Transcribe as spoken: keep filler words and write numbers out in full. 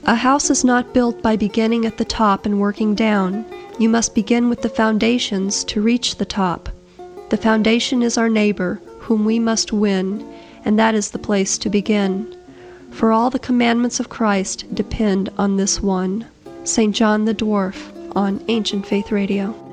A house is not built by beginning at the top and working down. You must begin with the foundations to reach the top. The foundation is our neighbor, whom we must win, and that is the place to begin. For all the commandments of Christ depend on this one. Saint John the Dwarf on Ancient Faith Radio.